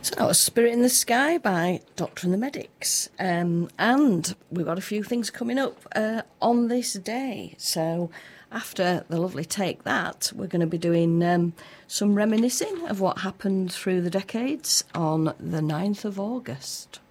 So that was Spirit in the Sky by Doctor and the Medics. And we've got a few things coming up on this day. So after the lovely Take That, we're going to be doing some reminiscing of what happened through the decades on the 9th of August.